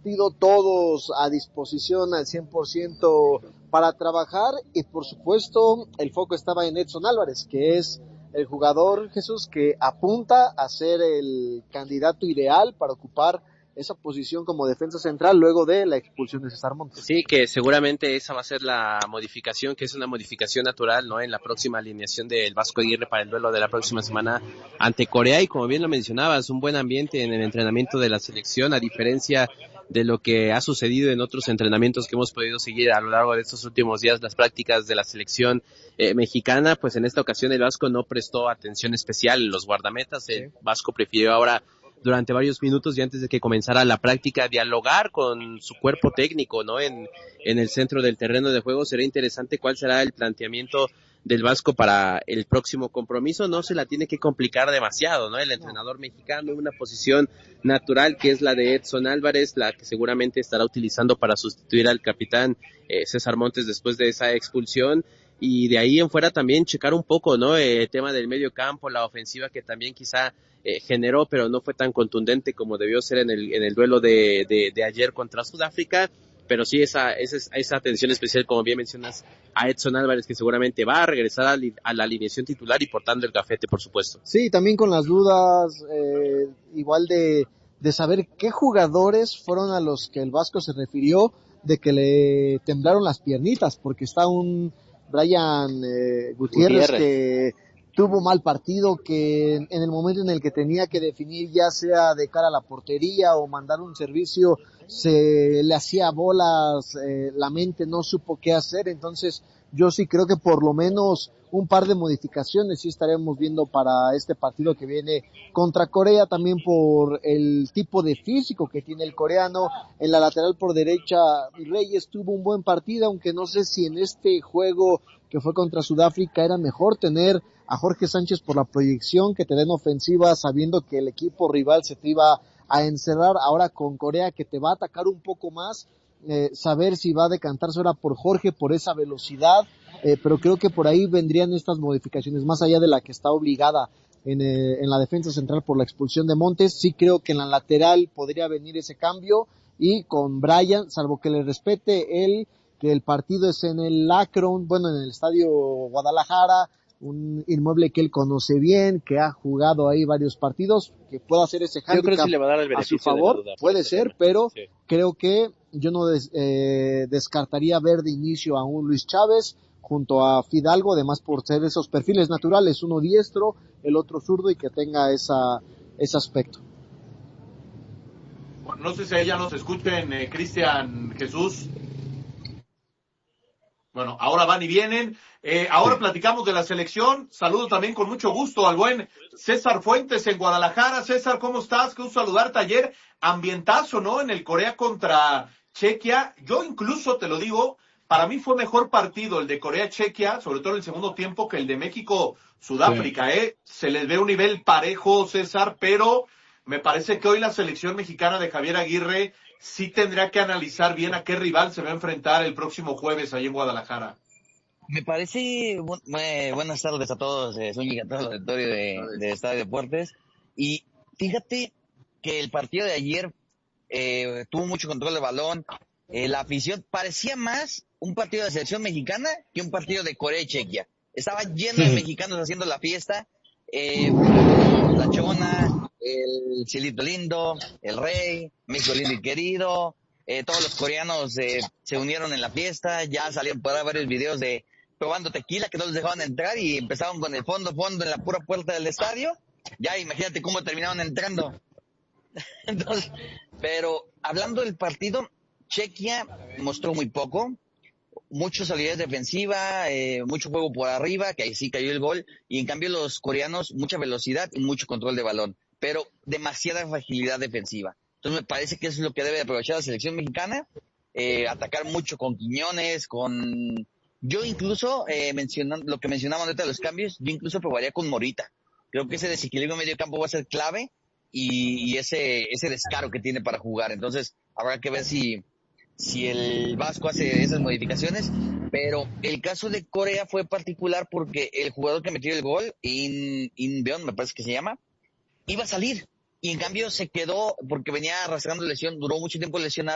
partido, todos a disposición al 100% para trabajar, y por supuesto el foco estaba en Edson Álvarez, que es el jugador, Jesús, que apunta a ser el candidato ideal para ocupar esa posición como defensa central luego de la expulsión de César Montes. Sí, que seguramente esa va a ser la modificación, que es una modificación natural, ¿no? En la próxima alineación del Vasco Aguirre para el duelo de la próxima semana ante Corea, y como bien lo mencionabas, un buen ambiente en el entrenamiento de la selección, a diferencia de lo que ha sucedido en otros entrenamientos que hemos podido seguir a lo largo de estos últimos días, las prácticas de la selección mexicana. Pues en esta ocasión el Vasco no prestó atención especial en los guardametas, el Vasco prefirió ahora, durante varios minutos y antes de que comenzara la práctica, dialogar con su cuerpo técnico, ¿no? En el centro del terreno de juego. Será interesante cuál será el planteamiento del Vasco para el próximo compromiso. No se la tiene que complicar demasiado, ¿no? El entrenador mexicano en una posición natural, que es la de Edson Álvarez, la que seguramente estará utilizando para sustituir al capitán César Montes después de esa expulsión. Y de ahí en fuera también checar un poco, ¿no? El tema del medio campo, la ofensiva que también quizá generó, pero no fue tan contundente como debió ser en el duelo de ayer contra Sudáfrica. Pero sí esa atención especial, como bien mencionas, a Edson Álvarez, que seguramente va a regresar a la alineación titular y portando el gafete, por supuesto. Sí, también con las dudas, igual de saber qué jugadores fueron a los que el Vasco se refirió de que le temblaron las piernitas, porque está un Brian Gutiérrez que tuvo mal partido, que en el momento en el que tenía que definir, ya sea de cara a la portería o mandar un servicio, se le hacía bolas, la mente no supo qué hacer. Entonces yo sí creo que por lo menos un par de modificaciones sí estaremos viendo para este partido que viene contra Corea, también por el tipo de físico que tiene el coreano. En la lateral por derecha, Reyes tuvo un buen partido, aunque no sé si en este juego que fue contra Sudáfrica era mejor tener a Jorge Sánchez por la proyección que te den ofensiva, sabiendo que el equipo rival se te iba a encerrar. Ahora con Corea, que te va a atacar un poco más, saber si va a decantarse ahora por Jorge, por esa velocidad, pero creo que por ahí vendrían estas modificaciones, más allá de la que está obligada en la defensa central por la expulsión de Montes. Sí creo que en la lateral podría venir ese cambio, y con Brian, salvo que le respete él, que el partido es en el Akron, bueno, en el estadio Guadalajara, un inmueble que él conoce bien, que ha jugado ahí varios partidos, que pueda hacer ese handicap. Yo creo que sí le va a dar el beneficio a su favor, de la duda, puede ser, pero sí, creo que yo no descartaría ver de inicio a un Luis Chávez junto a Fidalgo, además por ser esos perfiles naturales, uno diestro, el otro zurdo, y que tenga ese aspecto. Bueno, no sé si ya nos escuchen, Cristian, Jesús. Bueno, ahora van y vienen. Ahora sí, platicamos de la selección. Saludo también con mucho gusto al buen César Fuentes en Guadalajara. César, ¿cómo estás? Qué gusto saludarte. Ayer, ambientazo, ¿no? En el Corea contra Chequia. Yo incluso te lo digo, para mí fue mejor partido el de Corea-Chequia, sobre todo en el segundo tiempo, que el de México-Sudáfrica, sí. Se les ve un nivel parejo, César, pero me parece que hoy la selección mexicana de Javier Aguirre sí tendrá que analizar bien a qué rival se va a enfrentar el próximo jueves ahí en Guadalajara. Me parece, buenas tardes a todos, Zúñiga, a todo el auditorio de Estadio Deportes. Y fíjate que el partido de ayer tuvo mucho control de balón. La afición parecía más un partido de selección mexicana que un partido de Corea y Chequia. Estaba lleno de mexicanos haciendo la fiesta. La Chona, el Cielito Lindo, el Rey, México lindo y querido, todos los coreanos se unieron en la fiesta. Ya salieron por ahí varios videos de probando tequila que no les dejaban entrar y empezaron con el fondo en la pura puerta del estadio. Ya imagínate cómo terminaron entrando. Entonces, pero hablando del partido, Chequia mostró muy poco. Mucha solidez defensiva, mucho juego por arriba, que ahí sí cayó el gol, y en cambio los coreanos, mucha velocidad y mucho control de balón, pero demasiada fragilidad defensiva. Entonces me parece que eso es lo que debe aprovechar la selección mexicana, atacar mucho con Quiñones, yo incluso, mencionando lo que mencionaban ahorita de los cambios, yo incluso probaría con Morita. Creo que ese desequilibrio medio campo va a ser clave, y ese descaro que tiene para jugar. Entonces habrá que ver si el Vasco hace esas modificaciones, pero el caso de Corea fue particular porque el jugador que metió el gol, Inbeon, me parece que se llama, iba a salir, y en cambio se quedó porque venía arrastrando lesión, duró mucho tiempo lesionado.